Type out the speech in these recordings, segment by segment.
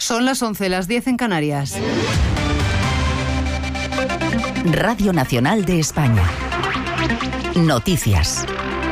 Son las 11, las 10 en Canarias. Radio Nacional de España. Noticias.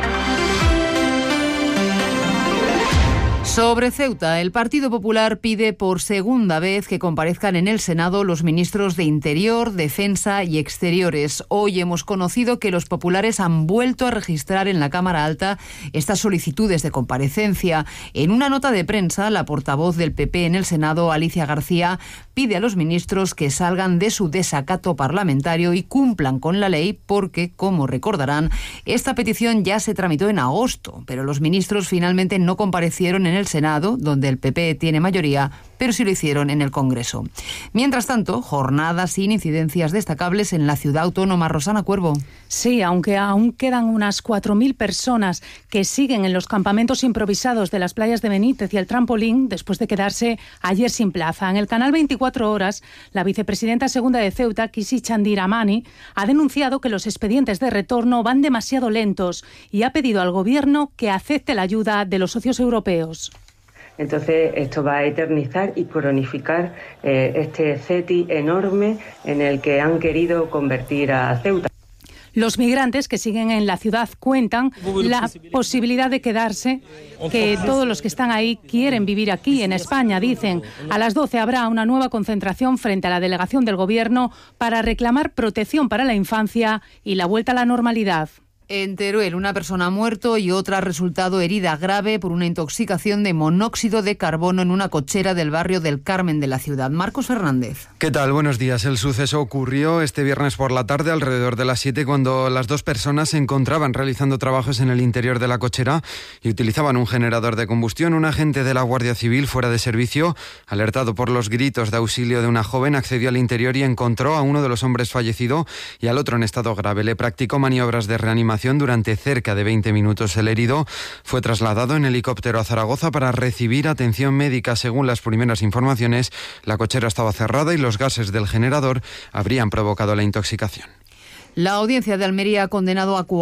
Sobre Ceuta, el Partido Popular pide por segunda vez que comparezcan en el Senado los ministros de Interior, Defensa y Exteriores. Hoy hemos conocido que los populares han vuelto a registrar en la Cámara Alta estas solicitudes de comparecencia. En una nota de prensa, la portavoz del PP en el Senado, Alicia García, pide a los ministros que salgan de su desacato parlamentario y cumplan con la ley porque, como recordarán, esta petición ya se tramitó en agosto, pero los ministros finalmente no comparecieron en el Senado, donde el PP tiene mayoría, pero sí lo hicieron en el Congreso. Mientras tanto, jornadas sin incidencias destacables en la ciudad autónoma. Rosana Cuervo. Sí, aunque aún quedan unas 4.000 personas que siguen en los campamentos improvisados de las playas de Benítez y el Trampolín, después de quedarse ayer sin plaza. En el canal 24 Horas, la vicepresidenta segunda de Ceuta, Kisi Chandiramani, ha denunciado que los expedientes de retorno van demasiado lentos y ha pedido al Gobierno que acepte la ayuda de los socios europeos. Entonces esto va a eternizar y cronificar este CETI enorme en el que han querido convertir a Ceuta. Los migrantes que siguen en la ciudad cuentan la posibilidad de quedarse, que todos los que están ahí quieren vivir aquí, en España, dicen. A las 12 habrá una nueva concentración frente a la delegación del Gobierno para reclamar protección para la infancia y la vuelta a la normalidad. En Teruel, una persona ha muerto y otra ha resultado herida grave por una intoxicación de monóxido de carbono en una cochera del barrio del Carmen de la ciudad. Marcos Fernández. ¿Qué tal? Buenos días. El suceso ocurrió este viernes por la tarde, alrededor de las 7, cuando las dos personas se encontraban realizando trabajos en el interior de la cochera y utilizaban un generador de combustión. Un agente de la Guardia Civil fuera de servicio, alertado por los gritos de auxilio de una joven, accedió al interior y encontró a uno de los hombres fallecido y al otro en estado grave. Le practicó maniobras de reanimación durante cerca de 20 minutos. El herido fue trasladado en helicóptero a Zaragoza para recibir atención médica. Según las primeras informaciones, la cochera estaba cerrada y los gases del generador habrían provocado la intoxicación. La audiencia de Almería ha condenado a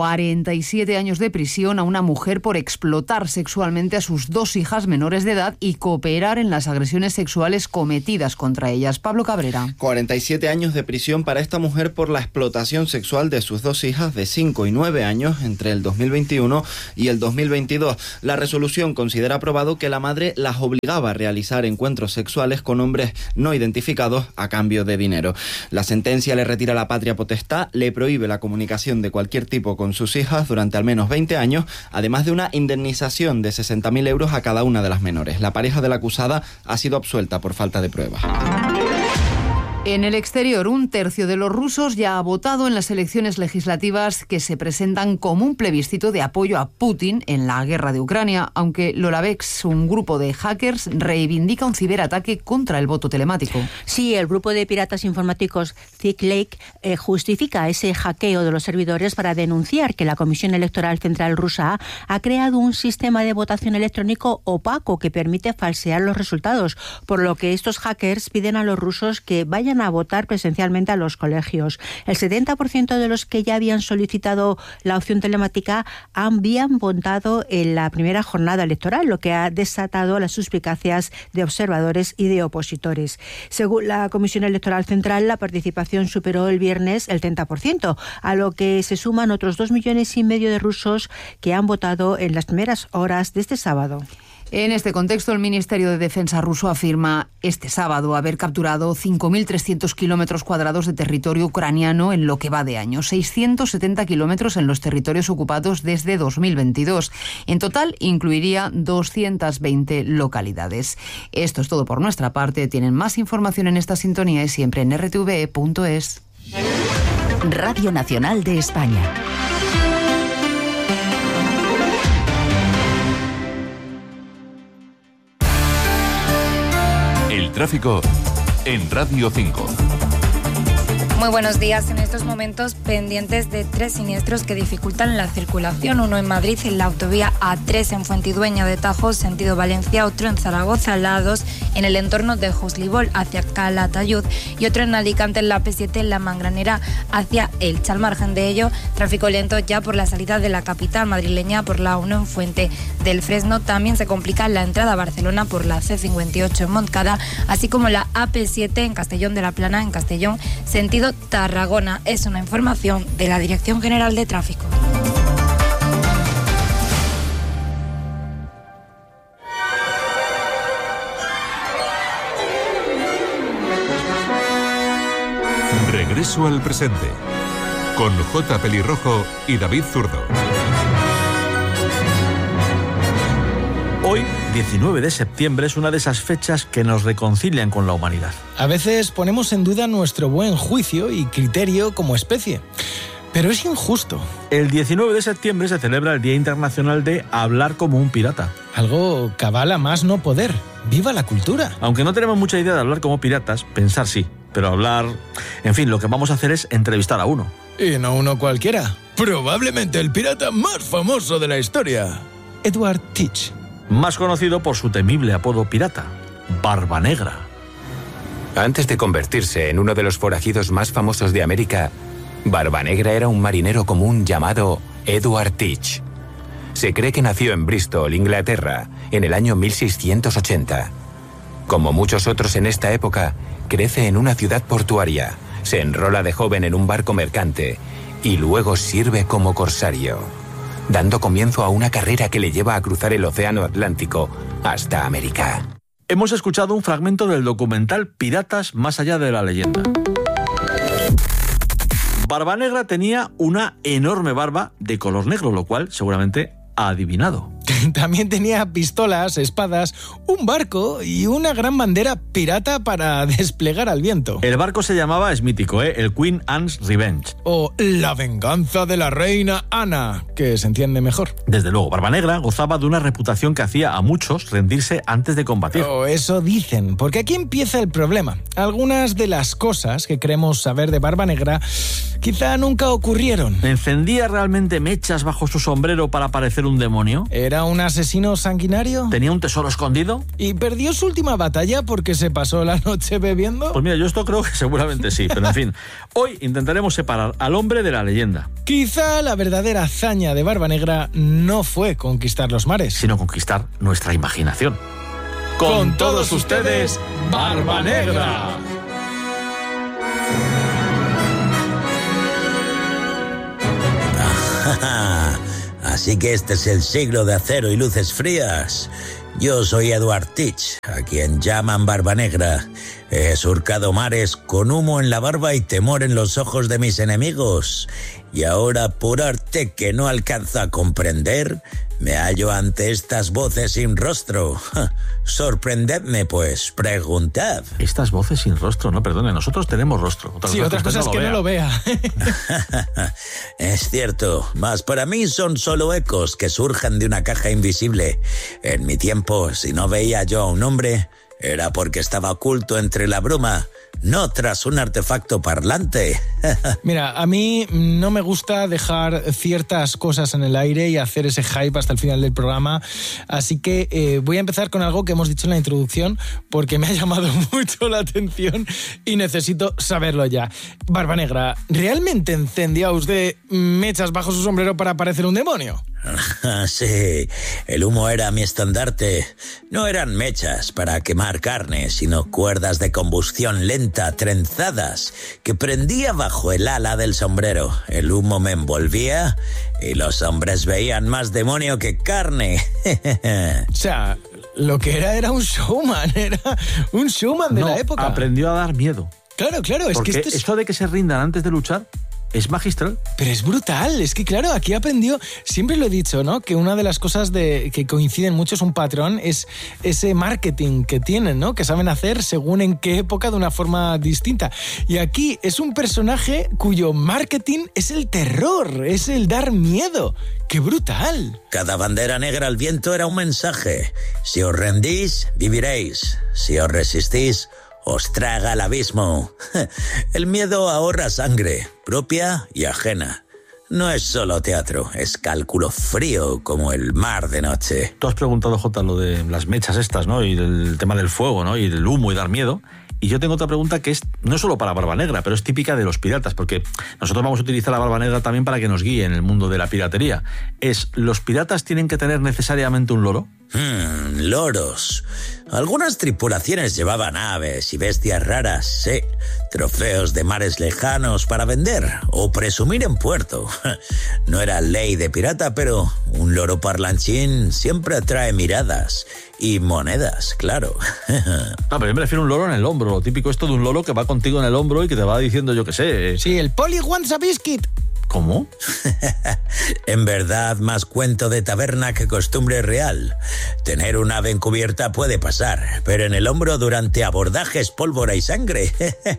47 años de prisión a una mujer por explotar sexualmente a sus 2 hijas menores de edad y cooperar en las agresiones sexuales cometidas contra ellas. Pablo Cabrera. 47 años de prisión para esta mujer por la explotación sexual de sus 2 hijas de 5 y 9 años entre el 2021 y el 2022. La resolución considera probado que la madre las obligaba a realizar encuentros sexuales con hombres no identificados a cambio de dinero. La sentencia le retira la patria potestad, le prohíbe la comunicación de cualquier tipo con sus hijas durante al menos 20 años, además de una indemnización de 60.000 euros a cada una de las menores. La pareja de la acusada ha sido absuelta por falta de pruebas. En el exterior, 1/3 de los rusos ya ha votado en las elecciones legislativas que se presentan como un plebiscito de apoyo a Putin en la guerra de Ucrania, aunque Lolavex, un grupo de hackers, reivindica un ciberataque contra el voto telemático. Sí, el grupo de piratas informáticos Thick Lake justifica ese hackeo de los servidores para denunciar que la Comisión Electoral Central rusa ha creado un sistema de votación electrónico opaco que permite falsear los resultados, por lo que estos hackers piden a los rusos que vayan a votar presencialmente a los colegios. El 70% de los que ya habían solicitado la opción telemática habían votado en la primera jornada electoral, lo que ha desatado las suspicacias de observadores y de opositores. Según la Comisión Electoral Central, la participación superó el viernes el 30%, a lo que se suman otros 2,5 millones de rusos que han votado en las primeras horas de este sábado. En este contexto, el Ministerio de Defensa ruso afirma este sábado haber capturado 5.300 kilómetros cuadrados de territorio ucraniano en lo que va de año, 670 kilómetros en los territorios ocupados desde 2022. En total, incluiría 220 localidades. Esto es todo por nuestra parte. Tienen más información en esta sintonía y siempre en rtve.es. Radio Nacional de España. El tráfico en Radio 5. Muy buenos días. En estos momentos pendientes de 3 siniestros que dificultan la circulación. Uno en Madrid, en la autovía A3 en Fuentidueña de Tajo, sentido Valencia. Otro en Zaragoza, la A2 en el entorno de Joslibol hacia Calatayud. Y otro en Alicante, en la P7 en la Mangranera hacia Elche. Al margen de ello, tráfico lento ya por la salida de la capital madrileña por la 1 en Fuente del Fresno. También se complica la entrada a Barcelona por la C58 en Montcada, así como la AP7 en Castellón de la Plana, en Castellón, sentido Tarragona. Es una información de la Dirección General de Tráfico. Regreso al presente con J. Pelirrojo y David Zurdo. Hoy, 19 de septiembre, es una de esas fechas que nos reconcilian con la humanidad. A veces ponemos en duda nuestro buen juicio y criterio como especie, pero es injusto. El 19 de septiembre se celebra el Día Internacional de Hablar como un pirata. Algo cabal a más no poder. ¡Viva la cultura! Aunque no tenemos mucha idea de hablar como piratas, pensar sí, pero hablar... En fin, lo que vamos a hacer es entrevistar a uno. Y no uno cualquiera. Probablemente el pirata más famoso de la historia. Edward Teach. Más conocido por su temible apodo pirata, Barba Negra. Antes de convertirse en uno de los forajidos más famosos de América, Barba Negra era un marinero común llamado Edward Teach. Se cree que nació en Bristol, Inglaterra, en el año 1680. Como muchos otros en esta época, crece en una ciudad portuaria, se enrola de joven en un barco mercante y luego sirve como corsario, dando comienzo a una carrera que le lleva a cruzar el Océano Atlántico hasta América. Hemos escuchado un fragmento del documental Piratas más allá de la leyenda. Barba Negra tenía una enorme barba de color negro, lo cual seguramente ha adivinado. También tenía pistolas, espadas, un barco y una gran bandera pirata para desplegar al viento. El barco se llamaba, es mítico, el Queen Anne's Revenge. O La venganza de la reina Ana, que se entiende mejor. Desde luego, Barba Negra gozaba de una reputación que hacía a muchos rendirse antes de combatir. O eso dicen, porque aquí empieza el problema. Algunas de las cosas que creemos saber de Barba Negra quizá nunca ocurrieron. ¿Encendía realmente mechas bajo su sombrero para parecer un demonio? ¿Era un asesino sanguinario? ¿Tenía un tesoro escondido? ¿Y perdió su última batalla porque se pasó la noche bebiendo? Pues mira, yo esto creo que seguramente sí, pero en fin. Hoy intentaremos separar al hombre de la leyenda. Quizá la verdadera hazaña de Barba Negra no fue conquistar los mares, sino conquistar nuestra imaginación. Con todos ustedes, Barba Negra. Así que este es el siglo de acero y luces frías. Yo soy Edward Teach, a quien llaman Barba Negra. He surcado mares con humo en la barba y temor en los ojos de mis enemigos. Y ahora, por arte que no alcanzo a comprender, me hallo ante estas voces sin rostro. Sorprendedme, pues, preguntad. Estas voces sin rostro, no, perdone, nosotros tenemos rostro. Otra cosa es que no lo vea. Es cierto, mas para mí son solo ecos que surgen de una caja invisible. En mi tiempo, si no veía yo a un hombre, era porque estaba oculto entre la bruma, no tras un artefacto parlante. Mira, a mí no me gusta dejar ciertas cosas en el aire y hacer ese hype hasta el final del programa, así que voy a empezar con algo que hemos dicho en la introducción porque me ha llamado mucho la atención y necesito saberlo ya. Barba Negra, ¿realmente encendía usted mechas bajo su sombrero para parecer un demonio? Sí, el humo era mi estandarte. No eran mechas para quemar carne, sino cuerdas de combustión lenta, trenzadas, que prendía bajo el ala del sombrero. El humo me envolvía y los hombres veían más demonio que carne. O sea, lo que era un showman, de la época. Aprendió a dar miedo. Claro, es porque que esto de que se rindan antes de luchar es magistral. Pero es brutal, es que claro, aquí aprendió, siempre lo he dicho, ¿no? Que una de las cosas que coinciden mucho, es un patrón, es ese marketing que tienen, ¿no? Que saben hacer según en qué época de una forma distinta. Y aquí es un personaje cuyo marketing es el terror, es el dar miedo. ¡Qué brutal! Cada bandera negra al viento era un mensaje. Si os rendís, viviréis. Si os resistís, os traga al abismo. El miedo ahorra sangre, propia y ajena. No es solo teatro, es cálculo frío como el mar de noche. Tú has preguntado, Jota, lo de las mechas estas, ¿no? Y el tema del fuego, ¿no? Y el humo y dar miedo. Y yo tengo otra pregunta que es no solo para Barba Negra, pero es típica de los piratas, porque nosotros vamos a utilizar a Barba Negra también para que nos guíe en el mundo de la piratería. ¿Los piratas tienen que tener necesariamente un loro? Loros. Algunas tripulaciones llevaban aves y bestias raras, sí, trofeos de mares lejanos para vender o presumir en puerto. No era ley de pirata, pero un loro parlanchín siempre atrae miradas y monedas, claro. No, pero yo me refiero a un loro en el hombro, lo típico esto de un loro que va contigo en el hombro y que te va diciendo, yo qué sé. Sí, el Polly wants a biscuit. ¿Cómo? En verdad, más cuento de taberna que costumbre real. Tener un ave encubierta puede pasar, pero en el hombro durante abordajes, pólvora y sangre.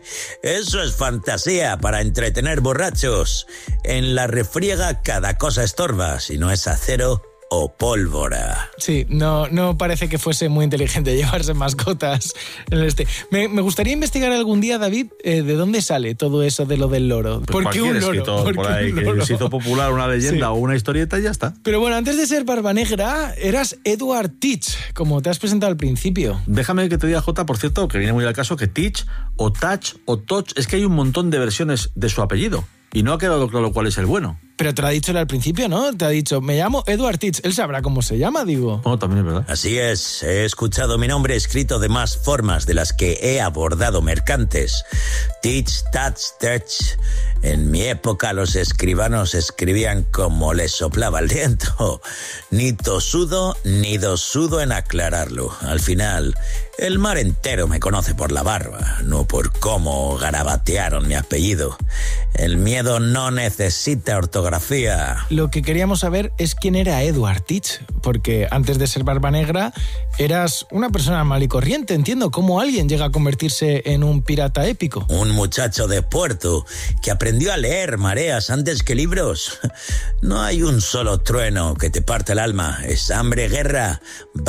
Eso es fantasía para entretener borrachos. En la refriega cada cosa estorba, si no es acero o pólvora. Sí, no parece que fuese muy inteligente llevarse mascotas en el Me gustaría investigar algún día, David, de dónde sale todo eso de lo del loro. Pues ¿Por qué un loro? Por ahí, que se hizo popular una leyenda o una historieta y ya está. Pero bueno, antes de ser Barba Negra, eras Edward Teach, como te has presentado al principio. Déjame que te diga, Jota, por cierto, que viene muy al caso, que Teach o Touch o Toch, es que hay un montón de versiones de su apellido. Y no ha quedado claro cuál es el bueno. Pero te lo ha dicho él al principio, ¿no? Te ha dicho, me llamo Edward Teach. Él sabrá cómo se llama, digo. Oh, también es verdad. Así es, he escuchado mi nombre escrito de más formas de las que he abordado mercantes. Teach, Touch, Touch. En mi época los escribanos escribían como les soplaba el viento. Ni tosudo ni dosudo en aclararlo. Al final, el mar entero me conoce por la barba, no por cómo garabatearon mi apellido. El miedo no necesita ortografía. Lo que queríamos saber es quién era Edward Teach, porque antes de ser Barba Negra eras una persona mal y corriente. Entiendo cómo alguien llega a convertirse en un pirata épico. Un muchacho de puerto que aprendió a leer mareas antes que libros. No hay un solo trueno que te parte el alma. Es hambre, guerra,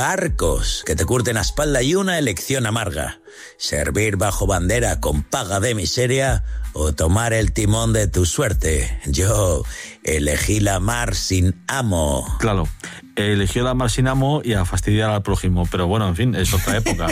barcos que te curten la espalda y una elección amarga. Servir bajo bandera con paga de miseria o tomar el timón de tu suerte. Yo elegí la mar sin amo. Claro, eligió la mar sin amo y a fastidiar al prójimo. Pero bueno, en fin, es otra época.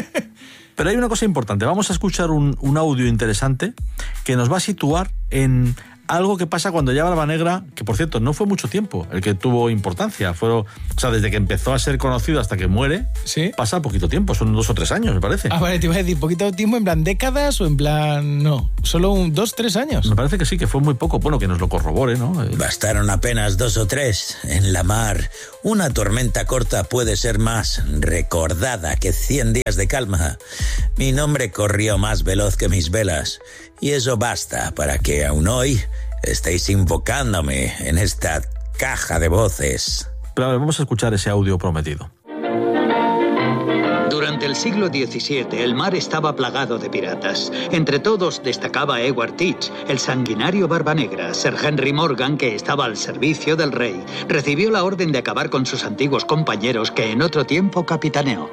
Pero hay una cosa importante. Vamos a escuchar un audio interesante que nos va a situar en algo que pasa cuando ya Barba Negra, que por cierto no fue mucho tiempo el que tuvo importancia, desde que empezó a ser conocido hasta que muere, ¿sí? Pasa poquito tiempo, son 2 o 3 años, me parece. Ah, vale, te iba a decir, ¿poquito tiempo en plan décadas o en plan, no, solo 2 o 3 años? Me parece que sí, que fue muy poco, bueno, que nos lo corrobore, ¿no? Bastaron apenas 2 o 3 en la mar. Una tormenta corta puede ser más recordada que 100 días de calma. Mi nombre corrió más veloz que mis velas, y eso basta para que aún hoy estéis invocándome en esta caja de voces. Pero a ver, vamos a escuchar ese audio prometido. Durante el siglo XVII, el mar estaba plagado de piratas. Entre todos destacaba Edward Teach, el sanguinario Barba Negra. Sir Henry Morgan, que estaba al servicio del rey, recibió la orden de acabar con sus antiguos compañeros que en otro tiempo capitaneó.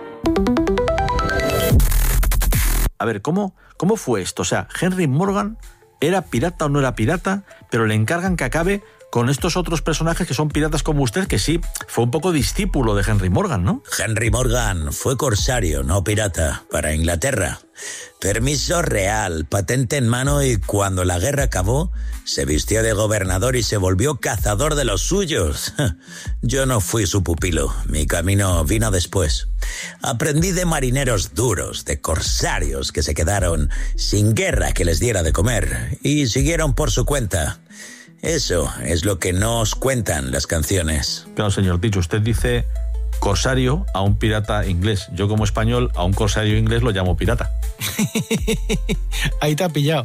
A ver, ¿cómo fue esto? O sea, Henry Morgan ¿era pirata o no era pirata? Pero le encargan que acabe con estos otros personajes que son piratas como usted, que sí, fue un poco discípulo de Henry Morgan, ¿no? Henry Morgan fue corsario, no pirata, para Inglaterra. Permiso real, patente en mano, y cuando la guerra acabó, se vistió de gobernador y se volvió cazador de los suyos. Yo no fui su pupilo, mi camino vino después. Aprendí de marineros duros, de corsarios que se quedaron sin guerra que les diera de comer y siguieron por su cuenta. Eso es lo que no os cuentan las canciones. Claro, señor Teach, usted dice corsario a un pirata inglés. Yo como español a un corsario inglés lo llamo pirata. Ahí te ha pillado.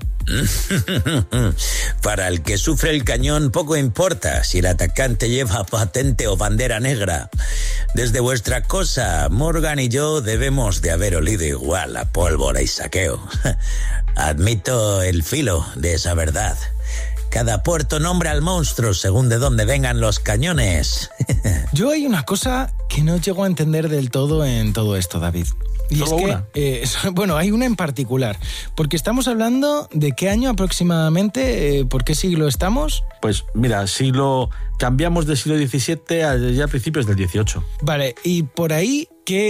Para el que sufre el cañón poco importa si el atacante lleva patente o bandera negra. Desde vuestra cosa, Morgan y yo debemos de haber olido igual a pólvora y saqueo. Admito el filo de esa verdad. Cada puerto nombra al monstruo según de dónde vengan los cañones. Yo hay una cosa que no llego a entender del todo en todo esto, David. Y es que, bueno, hay una en particular, porque estamos hablando de qué año aproximadamente, ¿por qué siglo estamos? Pues mira, cambiamos del siglo XVII a principios del XVIII. Vale, y por ahí,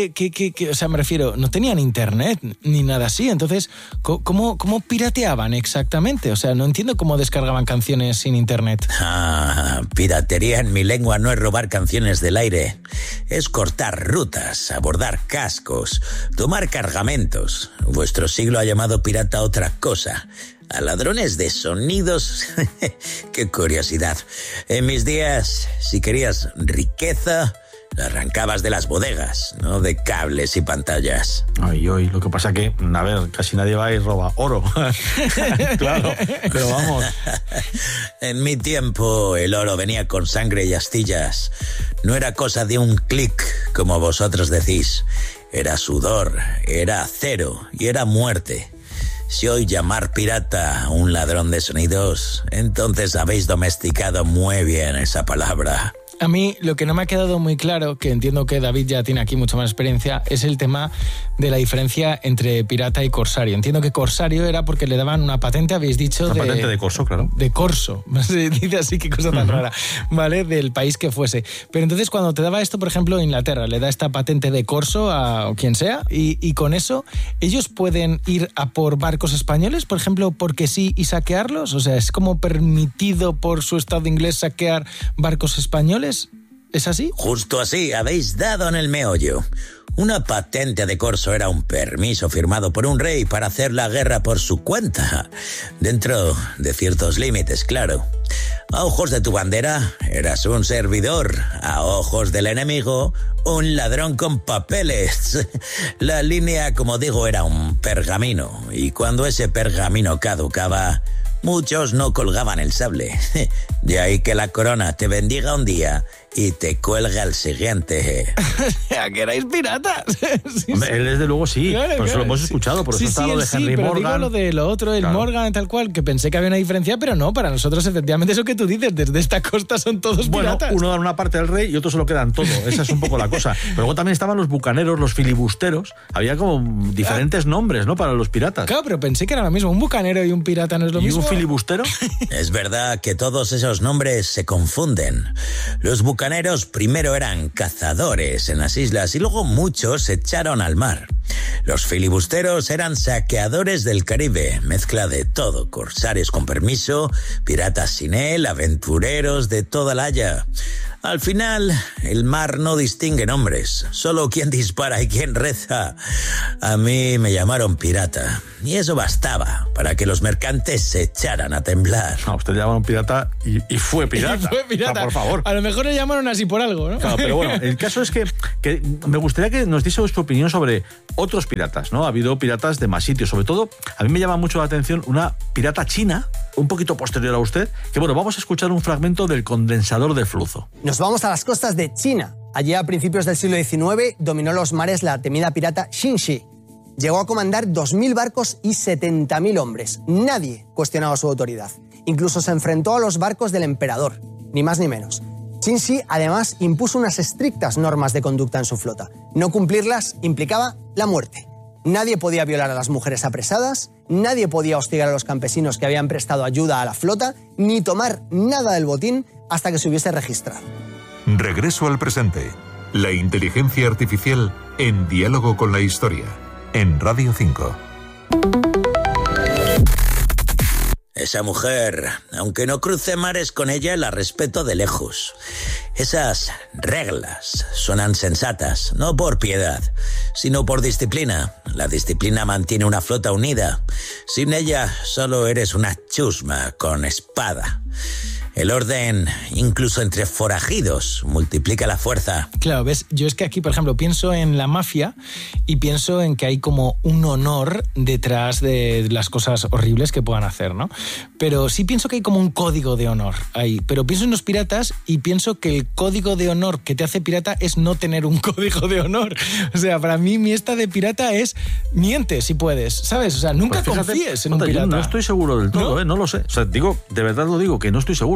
o sea, me refiero, no tenían internet ni nada así, entonces, ¿cómo pirateaban exactamente? O sea, no entiendo cómo descargaban canciones sin internet. Piratería en mi lengua no es robar canciones del aire, es cortar rutas, abordar cascos, tomar cargamentos. Vuestro siglo ha llamado pirata a otra cosa. A ladrones de sonidos. Qué curiosidad. En mis días, si querías riqueza, la arrancabas de las bodegas, no de cables y pantallas. Ay, lo que pasa que, a ver, casi nadie va y roba oro. Claro, pero vamos. En mi tiempo, el oro venía con sangre y astillas. No era cosa de un clic, como vosotros decís. Era sudor, era acero y era muerte. Si hoy llamar pirata a un ladrón de sonidos, entonces habéis domesticado muy bien esa palabra. A mí lo que no me ha quedado muy claro, que entiendo que David ya tiene aquí mucha más experiencia, es el tema de la diferencia entre pirata y corsario. Entiendo que corsario era porque le daban una patente, habéis dicho... Una patente de corso, claro. De corso, se dice así, qué cosa tan rara, ¿vale? Del país que fuese. Pero entonces cuando te daba esto, por ejemplo, Inglaterra, le da esta patente de corso a quien sea, y con eso, ¿ellos pueden ir a por barcos españoles, por ejemplo, porque sí, y saquearlos? O sea, ¿es como permitido por su estado inglés saquear barcos españoles? ¿Es así? Justo así, habéis dado en el meollo. Una patente de corso era un permiso firmado por un rey para hacer la guerra por su cuenta, dentro de ciertos límites, claro. A ojos de tu bandera, eras un servidor. A ojos del enemigo, un ladrón con papeles. La línea, como digo, era un pergamino, y cuando ese pergamino caducaba, muchos no colgaban el sable. De ahí que la corona te bendiga un día y te cuelga el siguiente. ¿A que erais piratas? Sí, hombre, él desde luego sí, claro, por eso lo hemos escuchado, por eso está lo de Henry Morgan. Digo lo de lo otro, el claro. Morgan, tal cual, que pensé que había una diferencia, pero no, para nosotros efectivamente eso que tú dices, desde esta costa son todos piratas. Uno da una parte del rey y otros se lo quedan todo, esa es un poco la cosa. Pero luego también estaban los bucaneros, los filibusteros, había como diferentes nombres, ¿no?, para los piratas. Claro, pero pensé que era lo mismo, un bucanero y un pirata no es lo mismo. ¿Y un filibustero? Es verdad que todos esos nombres se confunden. Los bucaneros primero eran cazadores en las islas y luego muchos se echaron al mar. Los filibusteros eran saqueadores del Caribe, mezcla de todo, corsarios con permiso, piratas sin él, aventureros de toda la haya. Al final, el mar no distingue nombres, solo quien dispara y quien reza. A mí me llamaron pirata, y eso bastaba para que los mercantes se echaran a temblar. No, usted le llamaron pirata y fue pirata. Y fue pirata. Por favor. A lo mejor le llamaron así por algo, ¿no? Claro, pero bueno, el caso es que me gustaría que nos diese vuestra opinión sobre otros piratas, ¿no? Ha habido piratas de más sitios, sobre todo, a mí me llama mucho la atención una pirata china, un poquito posterior a usted, que bueno, vamos a escuchar un fragmento del condensador de flujo. Nos vamos a las costas de China. Allí a principios del siglo XIX dominó los mares la temida pirata Xinshi. Llegó a comandar 2.000 barcos y 70.000 hombres. Nadie cuestionaba su autoridad. Incluso se enfrentó a los barcos del emperador, ni más ni menos. Xinshi además impuso unas estrictas normas de conducta en su flota. No cumplirlas implicaba la muerte. Nadie podía violar a las mujeres apresadas, nadie podía hostigar a los campesinos que habían prestado ayuda a la flota, ni tomar nada del botín hasta que se hubiese registrado. Regreso al presente. La inteligencia artificial en diálogo con la historia. En Radio 5. Esa mujer, aunque no cruce mares con ella, la respeto de lejos. Esas reglas suenan sensatas, no por piedad, sino por disciplina. La disciplina mantiene una flota unida. Sin ella, solo eres una chusma con espada. El orden, incluso entre forajidos, multiplica la fuerza. Claro, ves, yo es que aquí, por ejemplo, pienso en la mafia y pienso en que hay como un honor detrás de las cosas horribles que puedan hacer, ¿no? Pero sí pienso que hay como un código de honor ahí. Pero pienso en los piratas y pienso que el código de honor que te hace pirata es no tener un código de honor. O sea, para mí mi esta de pirata es miente si puedes, ¿sabes? O sea, nunca pues fíjate, confíes en un pirata. Yo no estoy seguro del todo, ¿no? No lo sé. O sea, digo, de verdad lo digo, que no estoy seguro.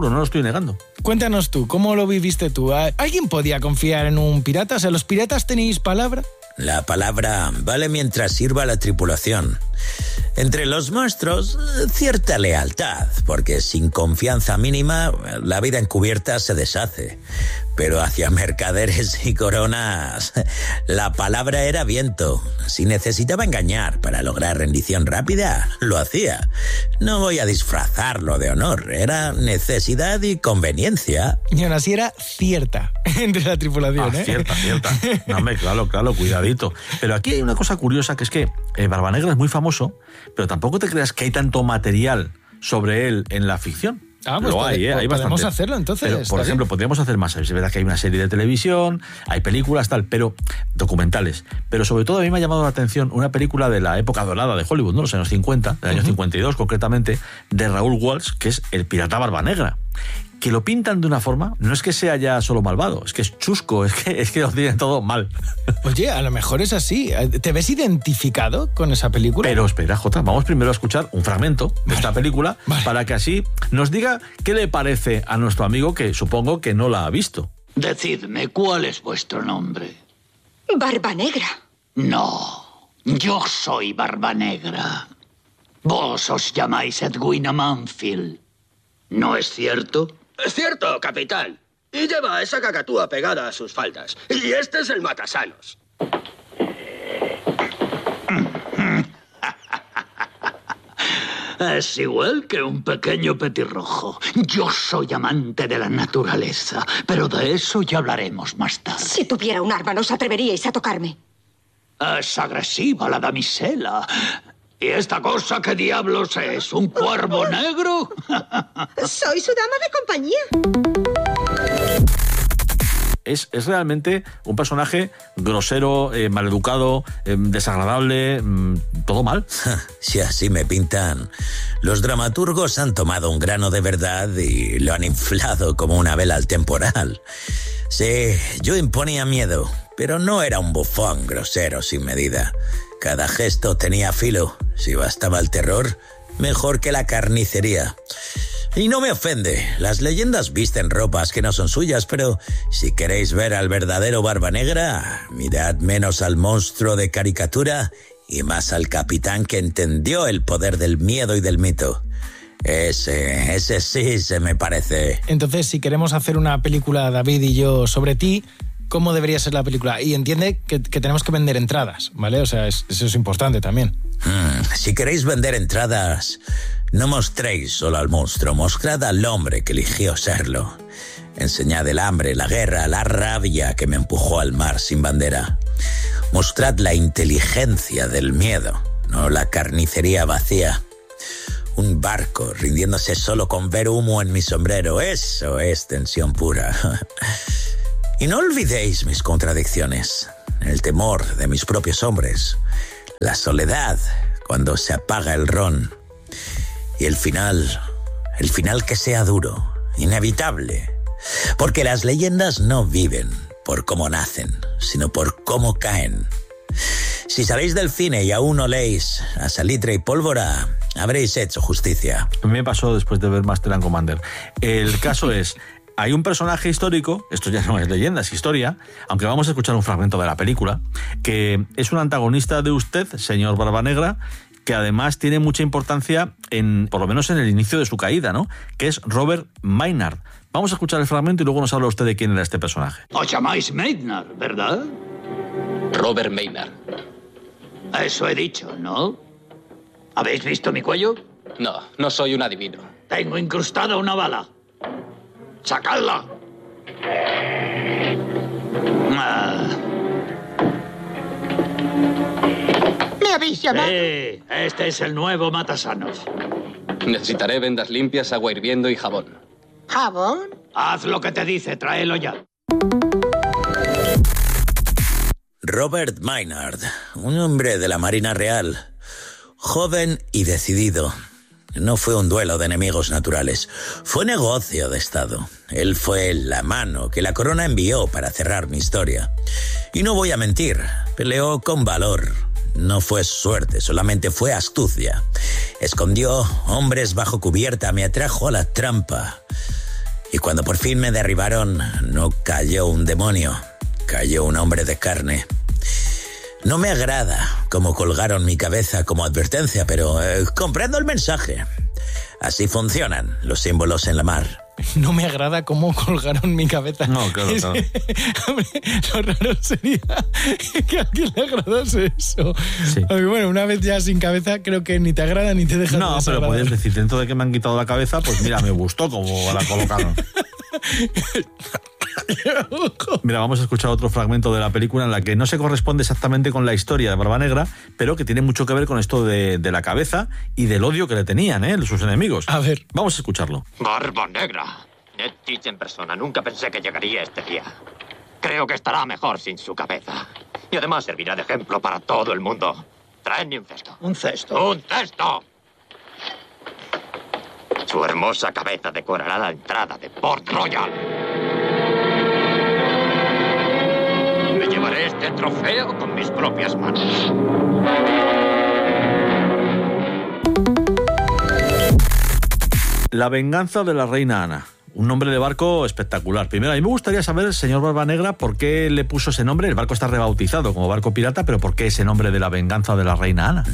seguro, no lo estoy negando. Cuéntanos tú, ¿cómo lo viviste tú? ¿Alguien podía confiar en un pirata? O sea, ¿los piratas tenéis palabra? La palabra vale mientras sirva a la tripulación. Entre los monstruos, cierta lealtad, porque sin confianza mínima, la vida encubierta se deshace. Pero hacia mercaderes y coronas, la palabra era viento. Si necesitaba engañar para lograr rendición rápida, lo hacía. No voy a disfrazarlo de honor, era necesidad y conveniencia. Y aún así era cierta entre la tripulación, ¿eh? Cierta. No, hombre, claro, cuidadito. Pero aquí hay una cosa curiosa, que es que Barbanegra es muy famoso, pero tampoco te creas que hay tanto material sobre él en la ficción. Pues hay podemos bastante. hacerlo entonces. Pero, por ejemplo, podríamos hacer más. Es verdad que hay una serie de televisión, hay películas, tal, pero documentales. Pero sobre todo a mí me ha llamado la atención una película de la época dorada de Hollywood, ¿no? Los años 50, del año 52 concretamente, de Raúl Walsh, que es El pirata Barbanegra. Que lo pintan de una forma, no es que sea ya solo malvado, es que es chusco, es que lo tienen todo mal. Oye, a lo mejor es así. ¿Te ves identificado con esa película? Pero espera, Jota, vamos primero a escuchar un fragmento de esta película para que así nos diga qué le parece a nuestro amigo, que supongo que no la ha visto. Decidme, ¿cuál es vuestro nombre? Barbanegra. No, yo soy Barbanegra. Vos os llamáis Edwina Manfield. ¿No es cierto? Es cierto, capitán. Y lleva esa cacatúa pegada a sus faldas. Y este es el matasanos. Es igual que un pequeño petirrojo. Yo soy amante de la naturaleza, pero de eso ya hablaremos más tarde. Si tuviera un arma, no os atreveríais a tocarme. Es agresiva la damisela. ¿Y esta cosa qué diablos es? ¿Un cuervo negro? Soy su dama de compañía. Es realmente un personaje grosero, maleducado, desagradable, todo mal. Si así me pintan, los dramaturgos han tomado un grano de verdad y lo han inflado como una vela al temporal. Sí, yo imponía miedo, pero no era un bufón grosero sin medida. Cada gesto tenía filo. Si bastaba el terror, mejor que la carnicería. Y no me ofende, las leyendas visten ropas que no son suyas, pero si queréis ver al verdadero Barbanegra, mirad menos al monstruo de caricatura y más al capitán que entendió el poder del miedo y del mito. Ese sí se me parece. Entonces, si queremos hacer una película, David y yo, sobre ti, ¿cómo debería ser la película? Y entiende que tenemos que vender entradas, ¿vale? O sea, eso es importante también. Si queréis vender entradas, no mostréis solo al monstruo, mostrad al hombre que eligió serlo. Enseñad el hambre, la guerra, la rabia que me empujó al mar sin bandera. Mostrad la inteligencia del miedo, no la carnicería vacía. Un barco rindiéndose solo con ver humo en mi sombrero, eso es tensión pura. Y no olvidéis mis contradicciones, el temor de mis propios hombres, la soledad cuando se apaga el ron y el final que sea duro, inevitable, porque las leyendas no viven por cómo nacen, sino por cómo caen. Si sabéis del cine y aún oléis a salitre y pólvora, habréis hecho justicia. Me pasó después de ver Master and Commander. El caso es, hay un personaje histórico, esto ya no es leyenda, es historia, aunque vamos a escuchar un fragmento de la película, que es un antagonista de usted, señor Barbanegra, que además tiene mucha importancia, por lo menos en el inicio de su caída, ¿no? Que es Robert Maynard. Vamos a escuchar el fragmento y luego nos habla usted de quién era este personaje. Os llamáis Maynard, ¿verdad? Robert Maynard. Eso he dicho, ¿no? ¿Habéis visto mi cuello? No, no soy un adivino. Tengo incrustada una bala. ¡Sacadla! ¿Me habéis llamado? Sí, este es el nuevo matasanos. Necesitaré vendas limpias, agua hirviendo y jabón. ¿Jabón? Haz lo que te dice, tráelo ya. Robert Maynard, un hombre de la Marina Real, joven y decidido. No fue un duelo de enemigos naturales, fue negocio de Estado. Él fue la mano que la corona envió para cerrar mi historia. Y no voy a mentir, peleó con valor. No fue suerte, solamente fue astucia. Escondió hombres bajo cubierta, me atrajo a la trampa. Y cuando por fin me derribaron, no cayó un demonio, cayó un hombre de carne. No me agrada cómo colgaron mi cabeza como advertencia, pero comprendo el mensaje. Así funcionan los símbolos en la mar. No me agrada cómo colgaron mi cabeza. No, claro. Hombre, lo raro sería que a alguien le agradase eso. Sí. Aunque bueno, una vez ya sin cabeza, creo que ni te agrada ni te deja de desagradar. No, pero puedes decir, dentro de que me han quitado la cabeza, pues mira, me gustó cómo la colocaron. Mira, vamos a escuchar otro fragmento de la película en la que no se corresponde exactamente con la historia de Barbanegra, pero que tiene mucho que ver con esto de la cabeza y del odio que le tenían, sus enemigos. A ver. Vamos a escucharlo. Barbanegra. Ned Teach en persona. Nunca pensé que llegaría este día. Creo que estará mejor sin su cabeza. Y además servirá de ejemplo para todo el mundo. Traedme un cesto. ¿Un cesto? ¡Un cesto! Su hermosa cabeza decorará la entrada de Port Royal. Me llevaré este trofeo con mis propias manos. La venganza de la reina Ana. Un nombre de barco espectacular. Primero, a mí me gustaría saber, señor Barbanegra, por qué le puso ese nombre. El barco está rebautizado como barco pirata, pero ¿por qué ese nombre de la venganza de la reina Ana?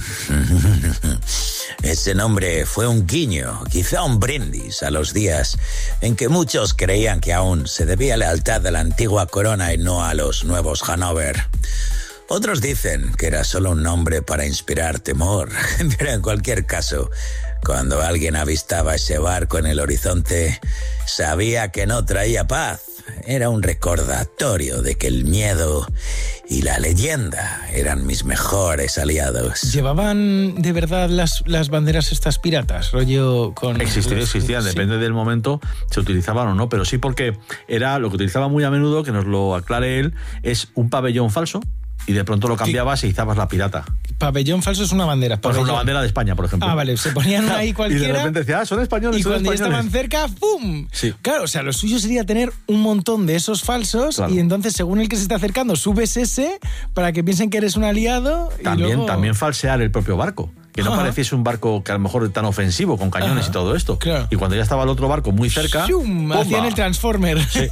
Ese nombre fue un guiño, quizá un brindis a los días en que muchos creían que aún se debía lealtad a la antigua corona y no a los nuevos Hanover. Otros dicen que era solo un nombre para inspirar temor, pero en cualquier caso, cuando alguien avistaba ese barco en el horizonte, sabía que no traía paz. Era un recordatorio de que el miedo y la leyenda eran mis mejores aliados. ¿Llevaban de verdad las banderas estas piratas? Rollo con... Existían, ¿sí? Depende del momento, se utilizaban o no, pero sí porque era lo que utilizaba muy a menudo, que nos lo aclare él, es un pabellón falso, y de pronto lo cambiabas y izabas la pirata. Pabellón falso es una bandera. Pues una bandera de España, por ejemplo. Ah, vale, se ponían ahí cualquiera. Y de repente decía, son españoles, y son cuando españoles. Ya estaban cerca, ¡pum! Sí. Claro, o sea, lo suyo sería tener un montón de esos falsos, claro. Y entonces, según el que se está acercando, subes ese para que piensen que eres un aliado. También, y luego... también falsear el propio barco. Que no pareciese un barco que a lo mejor tan ofensivo, con cañones y todo esto. Claro. Y cuando ya estaba el otro barco muy cerca... Hacían el Transformer. Sí.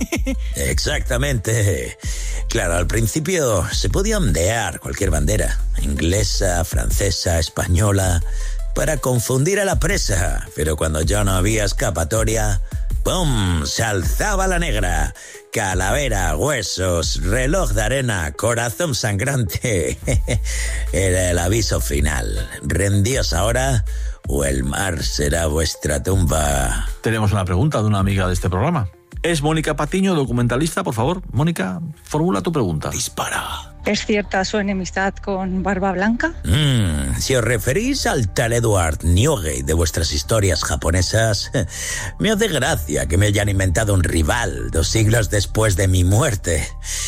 Exactamente. Claro, al principio se podía ondear cualquier bandera. Inglesa, francesa, española... para confundir a la presa. Pero cuando ya no había escapatoria... ¡pum! Se alzaba la negra. Calavera, huesos, reloj de arena, corazón sangrante. Era el aviso final. ¿Rendíos ahora o el mar será vuestra tumba? Tenemos una pregunta de una amiga de este programa. Es Mónica Patiño, documentalista. Por favor, Mónica, formula tu pregunta. Dispara. ¿Es cierta su enemistad con Barba Blanca? Si os referís al tal Edward Newgate de vuestras historias japonesas, me hace gracia que me hayan inventado un rival 2 siglos después de mi muerte.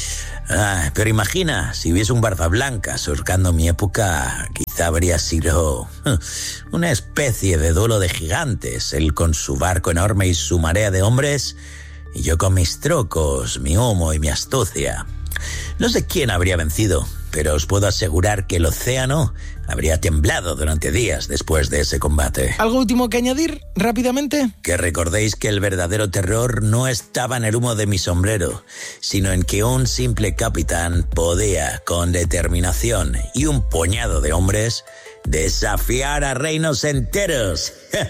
Pero imagina, si hubiese un Barba Blanca surcando mi época, quizá habría sido una especie de duelo de gigantes, él con su barco enorme y su marea de hombres, y yo con mis trucos, mi humo y mi astucia. No sé quién habría vencido, pero os puedo asegurar que el océano habría temblado durante días después de ese combate. ¿Algo último que añadir, rápidamente? Que recordéis que el verdadero terror no estaba en el humo de mi sombrero, sino en que un simple capitán podía, con determinación y un puñado de hombres, desafiar a reinos enteros.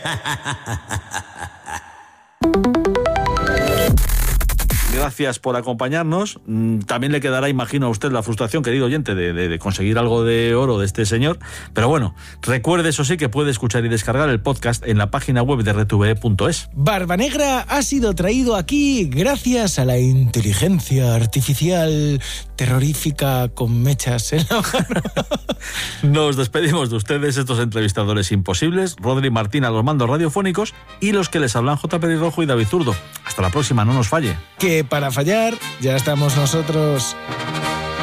Gracias por acompañarnos. También le quedará, imagino, a usted la frustración, querido oyente, de conseguir algo de oro de este señor. Pero bueno, recuerde, eso sí, que puede escuchar y descargar el podcast en la página web de RTV.es. Barbanegra ha sido traído aquí gracias a la inteligencia artificial terrorífica con mechas en la mano. Nos despedimos de ustedes, estos entrevistadores imposibles, Rodri Martín a los mandos radiofónicos y los que les hablan J. Pelirrojo y David Zurdo. Hasta la próxima, no nos falle. Que para fallar ya estamos nosotros.